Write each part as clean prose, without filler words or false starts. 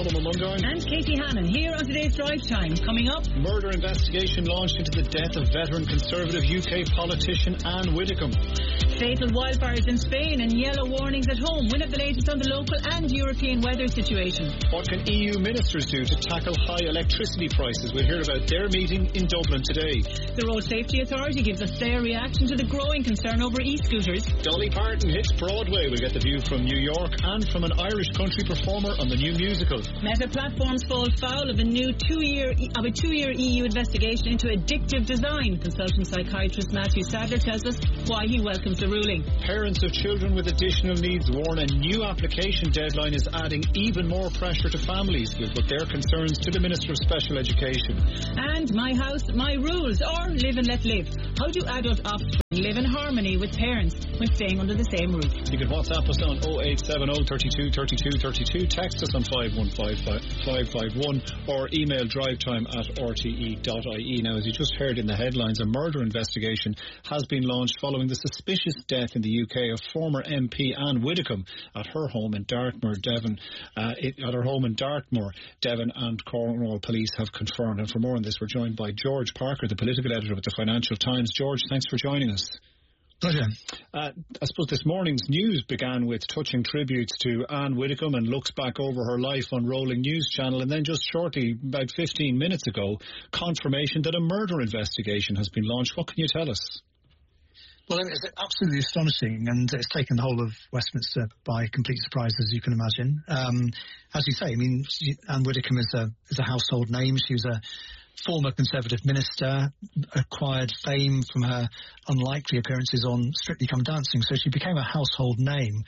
Colm Mundine. And Katie Hannon here on today's Drive Time. Coming up, Murder investigation launched into the death of veteran Conservative UK politician Anne Widdecombe. Fatal wildfires in Spain and yellow warnings at home. We'll have the latest on the local and European weather situation. What can EU ministers do to tackle high electricity prices? We'll hear about their meeting in Dublin today. The Road Safety Authority gives us their reaction to the growing concern over e-scooters. Dolly Parton hits Broadway. We'll get the view from New York and from an Irish country performer on the new musical. Meta Platforms fall foul of a two-year EU investigation into addictive design. Consultant psychiatrist Matthew Sadler tells us why he welcomes the ruling. Parents of children with additional needs warn a new application deadline is adding even more pressure to families. We'll put their concerns to the Minister of Special Education. And My House, My Rules, or Live and Let Live. How do adult offspring live in harmony with parents when staying under the same roof? You can WhatsApp us on 0870 32 32 32, text us on 51551 or email drivetime@rte.ie. Now, as you just heard in the headlines, a murder investigation has been launched following the suspicious death in the UK of former MP Anne Widdecombe at her home in Dartmoor, Devon. Devon and Cornwall Police have confirmed. And for more on this, we're joined by George Parker, the political editor with the Financial Times. George, thanks for joining us. Pleasure. I suppose this morning's news began with touching tributes to Anne Widdecombe and looks back over her life on Rolling News Channel, and then just shortly, about 15 minutes ago, confirmation that a murder investigation has been launched. What can you tell us? Well, it's absolutely astonishing, and it's taken the whole of Westminster by complete surprise, as you can imagine. As you say, I mean, Anne Widdecombe is a household name. She was a former Conservative minister, acquired fame from her unlikely appearances on Strictly Come Dancing, so she became a household name.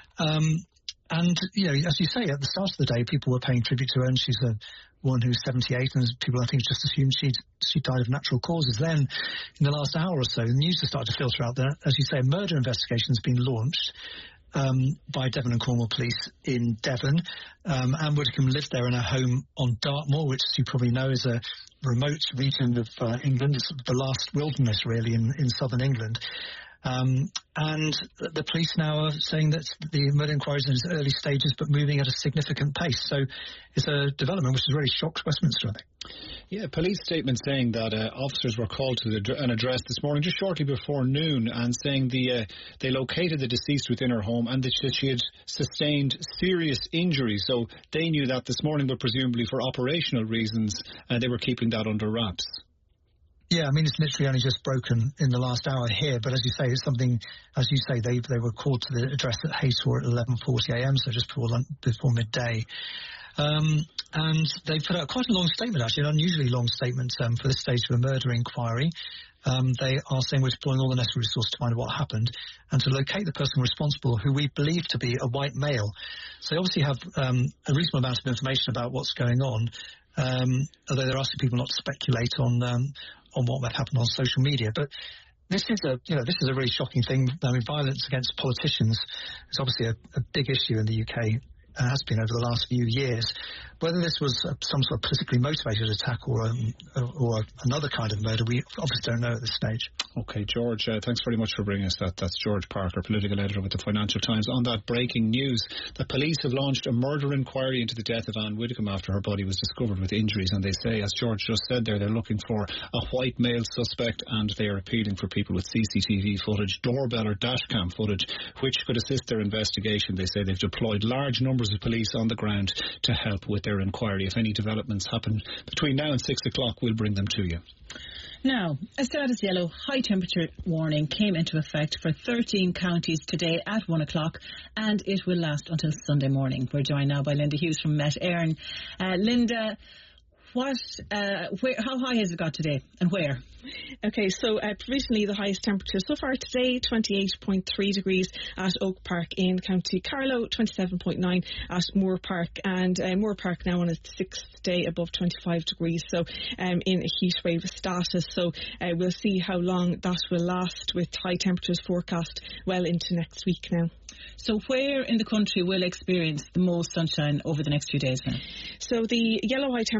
And, you know, as you say, at the start of the day, people were paying tribute to her, and she's a woman who's 78, and people, I think, just assumed she died of natural causes. Then, in the last hour or so, the news has started to filter out that, as you say, a murder investigation has been launched by Devon and Cornwall Police in Devon. Anne Widdecombe lived there in her home on Dartmoor, which, as you probably know, is a remote region of England. It's the last wilderness, really, in southern England. And the police now are saying that the murder inquiry is in its early stages but moving at a significant pace. So it's a development which has really shocked Westminster, I think. Yeah, police statement saying that officers were called to an address this morning just shortly before noon, and saying they located the deceased within her home and that she had sustained serious injuries. So they knew that this morning, but presumably for operational reasons they were keeping that under wraps. Yeah, I mean, it's literally only just broken in the last hour here, but as you say, it's something, as you say, they were called to the address at Haytor at 11:40am, so just before midday. And they put out quite a long statement, actually, an unusually long statement for this stage of a murder inquiry. They are saying we're deploying all the necessary resources to find out what happened and to locate the person responsible, who we believe to be a white male. So they obviously have a reasonable amount of information about what's going on, although they're asking people not to speculate on what might happen on social media. But this is a really shocking thing. I mean, violence against politicians is obviously a big issue in the UK. Has been over the last few years. Whether this was some sort of politically motivated attack or another kind of murder, we obviously don't know at this stage. Okay, George, thanks very much for bringing us that. That's George Parker, political editor with the Financial Times. On that breaking news, the police have launched a murder inquiry into the death of Anne Widdecombe after her body was discovered with injuries, and they say, as George just said there, they're looking for a white male suspect, and they are appealing for people with CCTV footage, doorbell or dashcam footage, which could assist their investigation. They say they've deployed large numbers of police on the ground to help with their inquiry. If any developments happen between now and 6 o'clock, we'll bring them to you. Now, a status yellow high temperature warning came into effect for 13 counties today at 1 o'clock, and it will last until Sunday morning. We're joined now by Linda Hughes from Met Éireann. Linda, how high has it got today and where? Okay, so provisionally the highest temperature so far today, 28.3 degrees at Oak Park in County Carlow, 27.9 at Moore Park, and Moore Park now on its sixth day above 25 degrees, so in a heat wave status. So we'll see how long that will last, with high temperatures forecast well into next week now. So where in the country will experience the most sunshine over the next few days now? So the yellow high temperature warning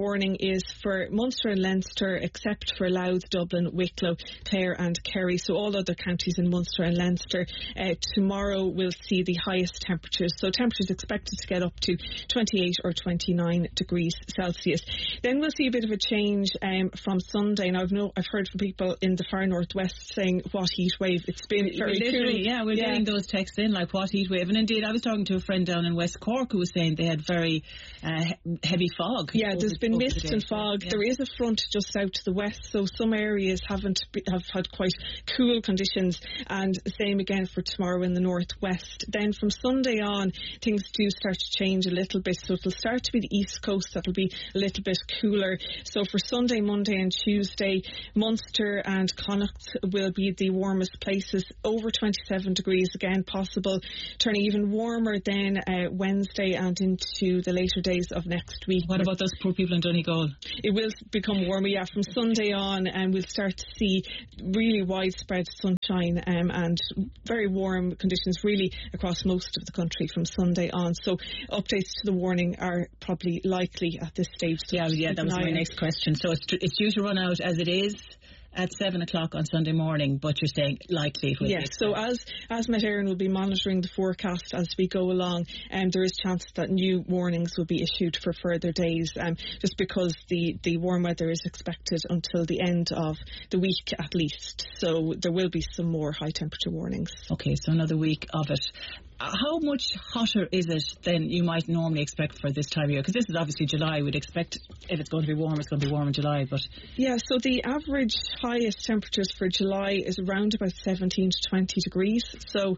warning is for Munster and Leinster, except for Louth, Dublin, Wicklow, Clare and Kerry. So all other counties in Munster and Leinster. Tomorrow we'll see the highest temperatures. So temperatures expected to get up to 28 or 29 degrees Celsius. Then we'll see a bit of a change from Sunday. Now I've heard from people in the far northwest saying, what heat wave? It's been very cool. Yeah, we're getting those texts in, like, what heat wave? And indeed, I was talking to a friend down in West Cork who was saying they had very heavy fog. Yeah, there's been mist and fog. Yeah. There is a front just out to the west, so some areas have had quite cool conditions, and the same again for tomorrow in the northwest. Then from Sunday on, things do start to change a little bit, so it'll start to be the east coast that'll be a little bit cooler. So for Sunday, Monday and Tuesday, Munster and Connacht will be the warmest places, over 27 degrees again possible, turning even warmer then Wednesday and into the later days of next week. What about those poor people in Donegal? It will become warmer, yeah, from Sunday on, and we'll start to see really widespread sunshine and very warm conditions really across most of the country from Sunday on. So updates to the warning are probably likely at this stage. Yeah, that was my next question. So it's due to run out as it is at 7 o'clock on Sunday morning, but you're saying likely it will be. Yes, so as Met Éireann will be monitoring the forecast as we go along, there is chance that new warnings will be issued for further days, just because the warm weather is expected until the end of the week at least. So there will be some more high temperature warnings. Okay, so another week of it. How much hotter is it than you might normally expect for this time of year? Because this is obviously July. We'd expect if it's going to be warm, it's going to be warm in July. But yeah, so the average highest temperatures for July is around about 17 to 20 degrees. So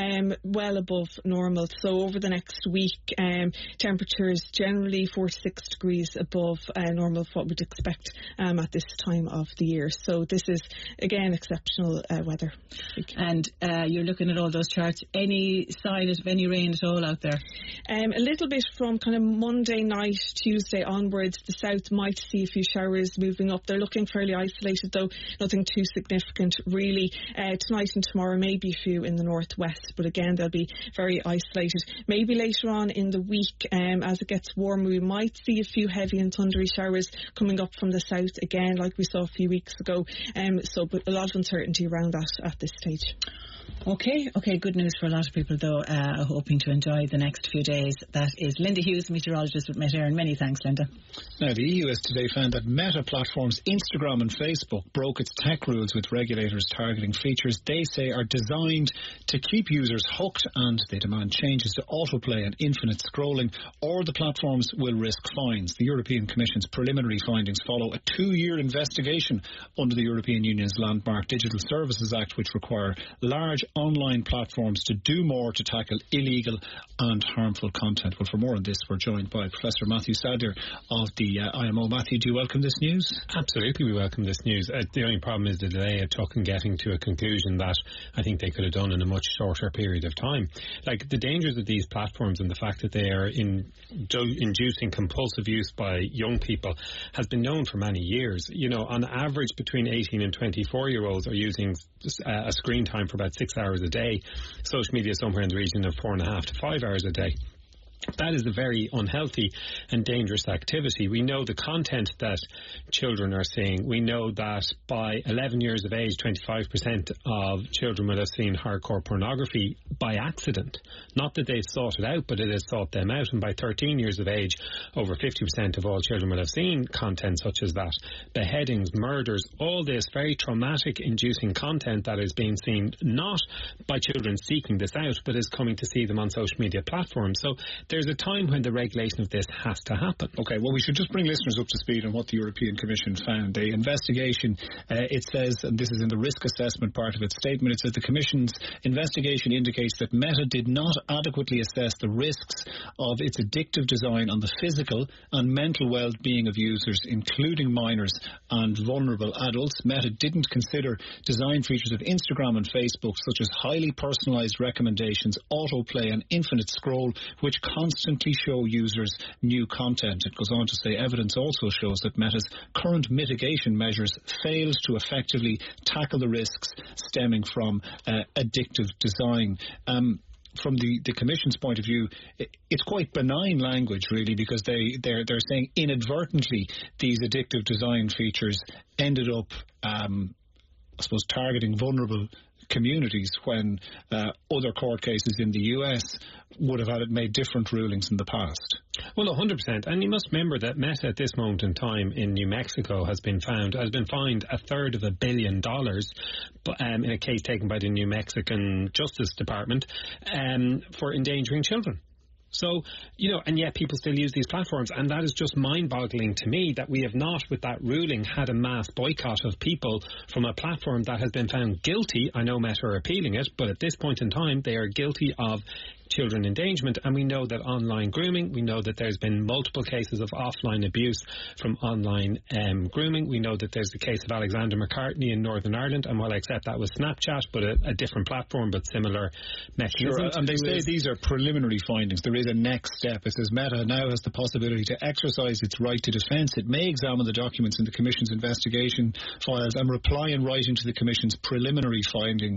well above normal. So over the next week, temperatures generally 4 to 6 degrees above normal, what we'd expect at this time of the year. So this is, again, exceptional weather. And you're looking at all those charts. Any sign of any rain at all out there? A little bit from kind of Monday night, Tuesday onwards. The south might see a few showers moving up. They're looking fairly isolated though, nothing too significant really. Tonight and tomorrow maybe a few in the northwest, but again they'll be very isolated. Maybe later on in the week, as it gets warmer, we might see a few heavy and thundery showers coming up from the south again, like we saw a few weeks ago. But a lot of uncertainty around that at this stage. Okay, good news for a lot of people though, hoping to enjoy the next few days. That is Linda Hughes, meteorologist with Met Éireann. Many thanks, Linda. Now, the EU has today found that Meta platforms Instagram and Facebook broke its tech rules with regulators targeting features they say are designed to keep users hooked, and they demand changes to autoplay and infinite scrolling, or the platforms will risk fines. The European Commission's preliminary findings follow a 2-year investigation under the European Union's landmark Digital Services Act, which require large online platforms to do more to tackle illegal and harmful content. Well, for more on this, we're joined by Professor Matthew Sadlier of the IMO. Matthew, do you welcome this news? Absolutely, we welcome this news. The only problem is the delay it took in getting to a conclusion that I think they could have done in a much shorter period of time. Like, the dangers of these platforms and the fact that they are inducing compulsive use by young people has been known for many years. You know, on average, between 18 and 24-year-olds are using a screen time for about 6 hours a day. Social media somewhere in the region of 4.5 to 5 hours a day. That is a very unhealthy and dangerous activity. We know the content that children are seeing. We know that by 11 years of age, 25% of children will have seen hardcore pornography by accident. Not that they've sought it out, but it has sought them out. And by 13 years of age, over 50% of all children will have seen content such as that. Beheadings, murders, all this very traumatic inducing content that is being seen not by children seeking this out, but is coming to see them on social media platforms. So there's a time when the regulation of this has to happen. Okay, well, we should just bring listeners up to speed on what the European Commission found. The investigation, it says, and this is in the risk assessment part of its statement, it says the Commission's investigation indicates that Meta did not adequately assess the risks of its addictive design on the physical and mental well-being of users, including minors and vulnerable adults. Meta didn't consider design features of Instagram and Facebook, such as highly personalised recommendations, autoplay and infinite scroll, which constantly show users new content. It goes on to say evidence also shows that Meta's current mitigation measures failed to effectively tackle the risks stemming from addictive design. from the Commission's point of view, it's quite benign language, really, because they're saying inadvertently these addictive design features ended up, I suppose, targeting vulnerable communities when other court cases in the US would have made different rulings in the past. Well, 100%. And you must remember that Meta at this moment in time in New Mexico has been fined $1/3 billion in a case taken by the New Mexican Justice Department for endangering children. So, and yet people still use these platforms, and that is just mind-boggling to me that we have not, with that ruling, had a mass boycott of people from a platform that has been found guilty. I know Meta are appealing it, but at this point in time, they are guilty of children endangerment, and we know that online grooming, we know that there's been multiple cases of offline abuse from online grooming. We know that there's the case of Alexander McCartney in Northern Ireland, and while I accept that was Snapchat, but a different platform, but similar mechanism. Sure, and they say these are preliminary findings. There is a next step. It says Meta now has the possibility to exercise its right to defence. It may examine the documents in the Commission's investigation files and reply in writing to the Commission's preliminary findings